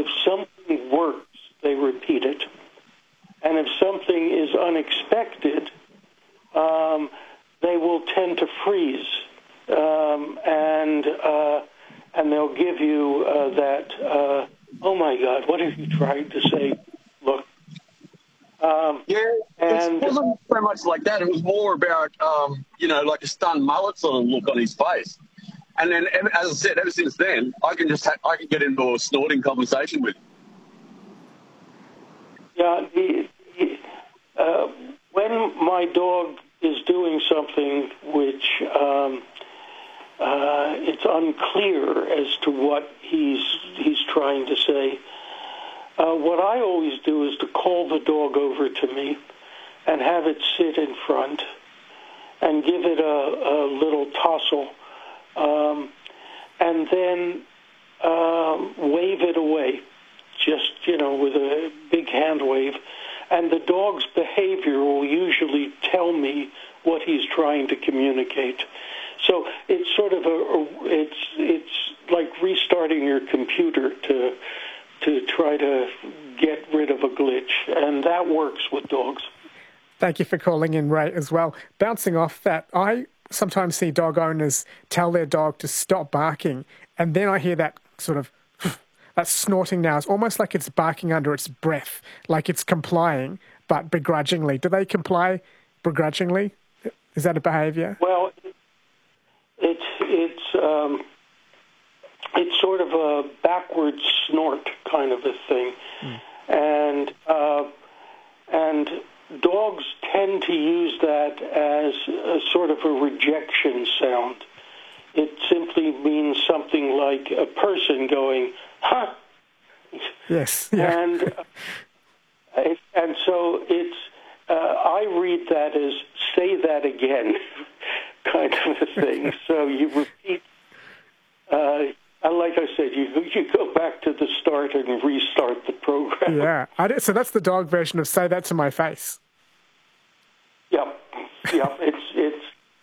if something works, they repeat it. And if something is unexpected, they will tend to freeze. And they'll give you that, oh, my God, what are you trying to say? Look. It wasn't so much like that. It was more about, like a stunned mullet sort of look on his face. And then, as I said, ever since then, I can get into a snorting conversation with him. Yeah, when my dog is doing something which it's unclear as to what he's trying to say, what I always do is to call the dog over to me and have it sit in front and give it a little tousle, and then wave it away, just, with a big hand wave. And the dog's behavior will usually tell me what he's trying to communicate. So it's sort of it's like restarting your computer to try to get rid of a glitch, and that works with dogs. Thank you for calling in, Ray, as well. Bouncing off that, I sometimes see dog owners tell their dog to stop barking, and then I hear that sort of that snorting now. It's almost like it's barking under its breath, like it's complying, but begrudgingly. Do they comply begrudgingly? Is that a behaviour? Well, it's sort of a backwards snort kind of a thing, and dogs tend to use that as a sort of a rejection sound. It simply means something like a person going, huh? Yes. Yeah. And so it's, I read that as say that again kind of a thing. So you repeat, like I said, you go back to the start and restart the program. Yeah. So that's the dog version of say that to my face. Yep. It's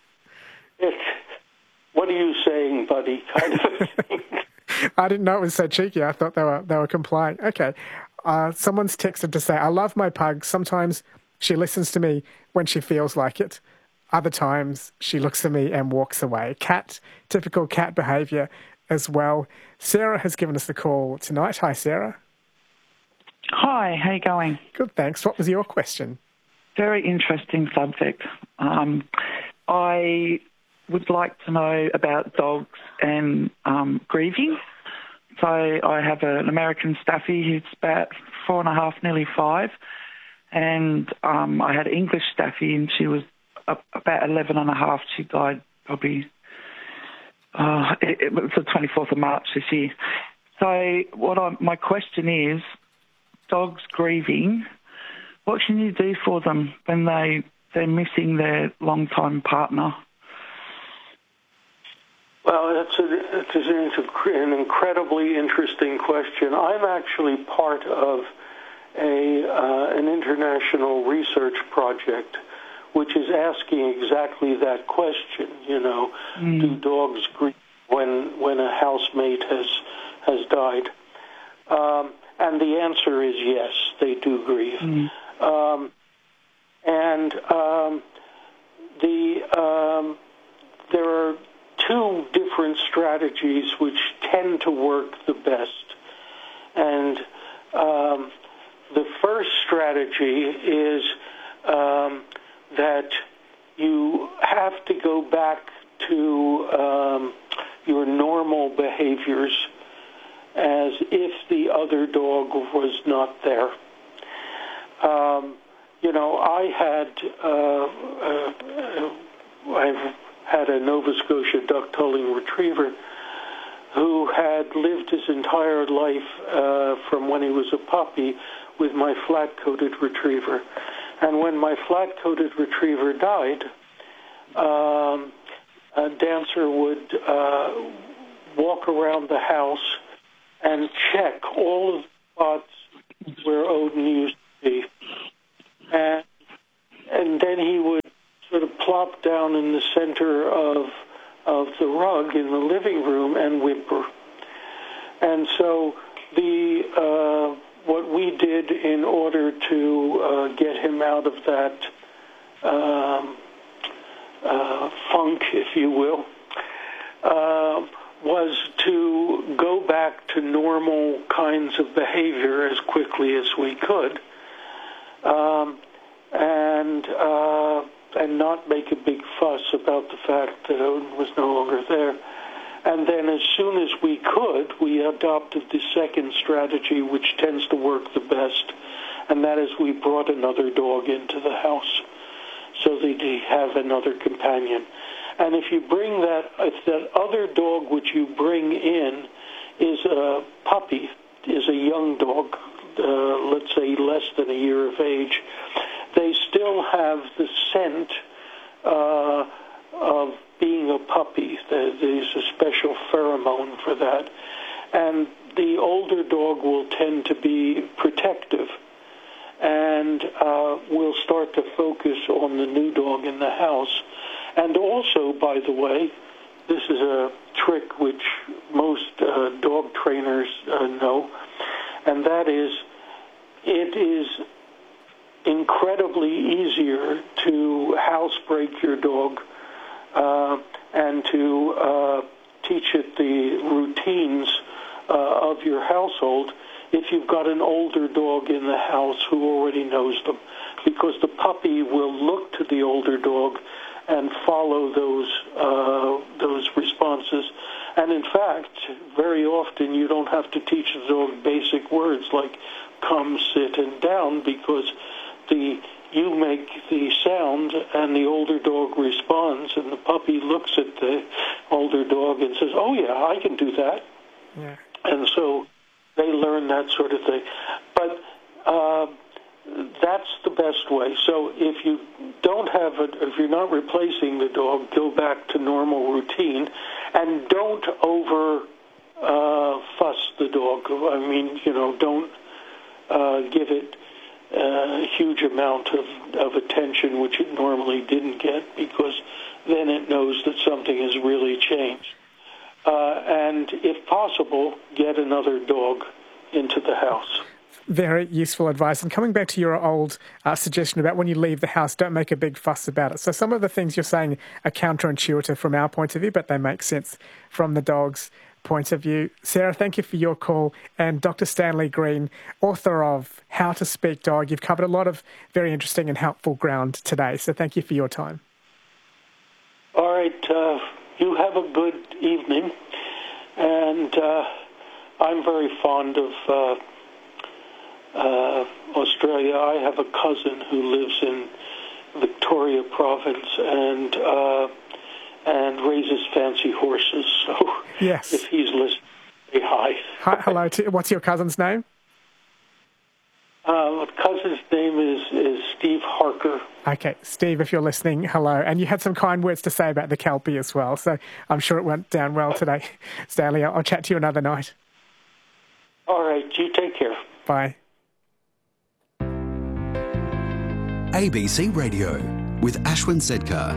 what are you saying, buddy? Kind of a thing. I didn't know it was so cheeky. I thought they were complying. Okay. Someone's texted to say, I love my pug. Sometimes she listens to me when she feels like it. Other times she looks at me and walks away. Typical cat behaviour as well. Sarah has given us the call tonight. Hi, Sarah. Hi, how you going? Good, thanks. What was your question? Very interesting subject. I would like to know about dogs and grieving. So I have an American Staffy who's about 4.5, nearly 5, and I had an English Staffy and she was about 11.5. She died probably, it was the 24th of March this year. So my question is, dogs grieving, what can you do for them when they're missing their long-time partner? Well, that's an incredibly interesting question. I'm actually part of an international research project which is asking exactly that question. Do dogs grieve when a housemate has died? And the answer is yes, they do grieve. There are two different strategies which tend to work the best. And the first strategy is that you have to go back to your normal behaviors as if the other dog was not there. I've had a Nova Scotia duck-tulling retriever who had lived his entire life from when he was a puppy with my flat-coated retriever. And when my flat-coated retriever died, Dancer would walk around the house and check all of the spots where Odin used to be. And then he would sort of plop down in the center of the rug in the living room and whimper. And so what we did in order to get him out of that funk, if you will, was to go back to normal kinds of behavior as quickly as we could, and not make a big fuss about the fact that Odin was no longer there. And then as soon as we could, we adopted the second strategy, which tends to work the best, and that is we brought another dog into the house so that they have another companion. And if that other dog which you bring in is a puppy, is a young dog, let's say less than a year of age, they still have the scent of being a puppy. There's a special pheromone for that. And the older dog will tend to be protective and will start to focus on the new dog in the house. And also, by the way, this is a trick which most dog trainers know, and that is, it is incredibly easier to housebreak your dog and to teach it the routines of your household if you've got an older dog in the house who already knows them, because the puppy will look to the older dog and follow those responses. And in fact, very often you don't have to teach the dog basic words like come, sit, and down, because you make the sound and the older dog responds, and the puppy looks at the older dog and says, oh yeah, I can do that. Yeah. And so they learn that sort of thing. But that's the best way. So if you don't have if you're not replacing the dog, go back to normal routine, and don't over fuss the dog. I mean, don't give it a huge amount of attention, which it normally didn't get, because then it knows that something has really changed. And if possible, get another dog into the house. Very useful advice. And coming back to your old suggestion about when you leave the house, don't make a big fuss about it. So some of the things you're saying are counterintuitive from our point of view, but they make sense from the dog's point of view. Sarah, thank you for your call. And Dr. Stanley Green, author of How to Speak Dog, you've covered a lot of very interesting and helpful ground today. So thank you for your time. All right. You have a good evening. And I'm very fond of Australia. I have a cousin who lives in Victoria Province and raises fancy horses. So yes, if he's listening, say hi. Hello. What's your cousin's name? My cousin's name is Steve Harker. Okay, Steve, if you're listening, hello. And you had some kind words to say about the Kelpie as well, so I'm sure it went down well today. Stanley, I'll chat to you another night. All right, you take care. Bye. ABC Radio with Ashwin Sedkar.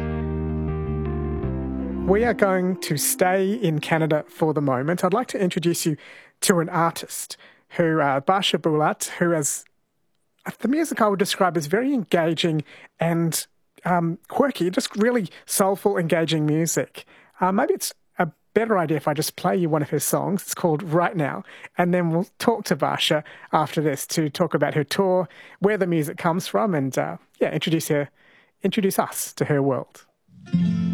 We are going to stay in Canada for the moment. I'd like to introduce you to an artist who, Barsha Bulat, who has the music I would describe as very engaging and quirky, just really soulful, engaging music. Maybe it's a better idea if I just play you one of her songs. It's called Right Now, and then we'll talk to Barsha after this to talk about her tour, where the music comes from, and introduce us to her world.